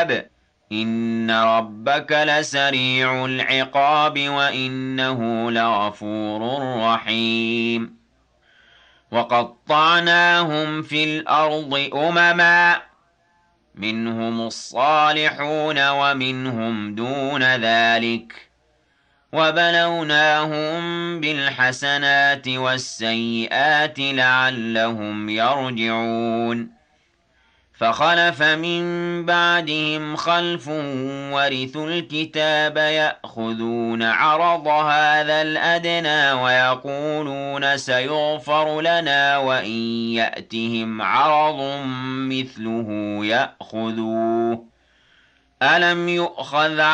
الْحِسَابِ إِنَّ رَبَّكَ لَسَرِيعُ الْعِقَابِ وَإِنَّهُ لَغَفُورٌ رَّحِيمٌ وَقَطَّعْنَاهُمْ فِي الْأَرْضِ أُمَمًا مِّنْهُمُ الصَّالِحُونَ وَمِنْهُمْ دُونَ ذَلِكَ وَبَلَوْنَاهُم بِالْحَسَنَاتِ وَالسَّيِّئَاتِ لَعَلَّهُمْ يَرْجِعُونَ فَخَلَفَ مِن بَعْدِهِمْ خَلْفٌ وَرِثُوا الْكِتَابَ يَأْخُذُونَ عَرَضَ هَٰذَا الْأَدْنَىٰ وَيَقُولُونَ سَيُغْفَرُ لَنَا وَإِن يَأْتِهِمْ عَرَضٌ مِّثْلُهُ يَأْخُذُوهُ ۚ أَلَمْ يُؤْخَذْ